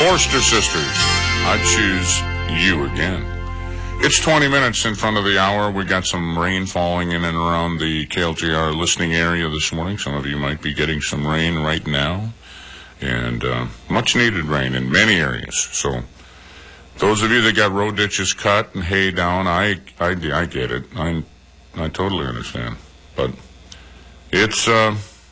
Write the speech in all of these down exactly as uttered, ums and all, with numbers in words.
Forster Sisters, I choose you again. It's twenty minutes in front of the hour. We got some rain falling in and around the K L J R listening area this morning. Some of you might be getting some rain right now. And uh, much needed rain in many areas. So those of you that got road ditches cut and hay down, I, I, I get it. I, I totally understand. But it's uh,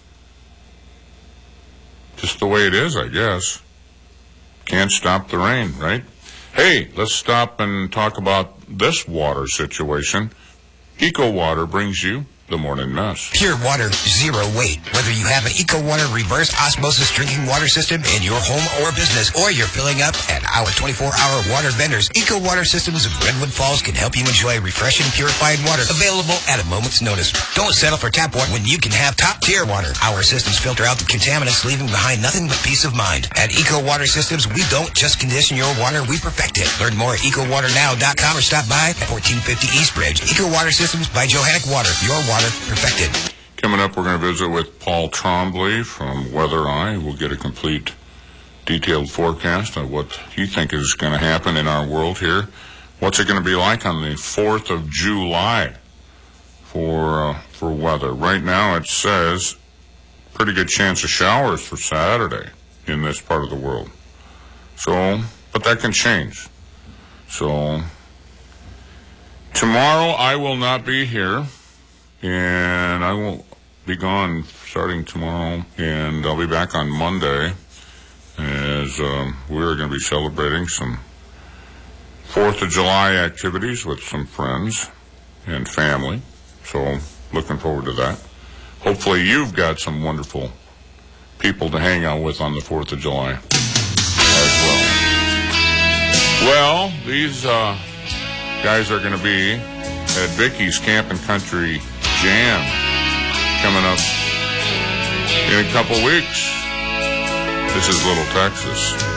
just the way it is, I guess. Can't stop the rain, right? Hey, let's stop and talk about this water situation. EcoWater brings you the morning mess. Pure water, zero weight. Whether you have an EcoWater reverse osmosis drinking water system in your home or business, or you're filling up at our twenty-four hour water vendors, EcoWater Systems of Redwood Falls can help you enjoy refreshing, purified water available at a moment's notice. Don't settle for tap water when you can have top-tier water. Our systems filter out the contaminants, leaving behind nothing but peace of mind. At EcoWater Systems, we don't just condition your water, we perfect it. Learn more at eco water now dot com or stop by at fourteen fifty East Bridge. EcoWater Systems by Johannic Water. Your water perfected. Coming up, we're going to visit with Paul Trombley from Weather Eye. We'll get a complete, detailed forecast of what you think is going to happen in our world here. What's it going to be like on the fourth of July for uh, for weather? Right now, it says pretty good chance of showers for Saturday in this part of the world. So, but that can change. So, tomorrow I will not be here. And I will be gone starting tomorrow, and I'll be back on Monday as um, we're going to be celebrating some fourth of July activities with some friends and family. So looking forward to that. Hopefully you've got some wonderful people to hang out with on the fourth of July as well. Well, these uh, guys are going to be at Vicky's Camping Country Jam coming up in a couple weeks. This is Little Texas.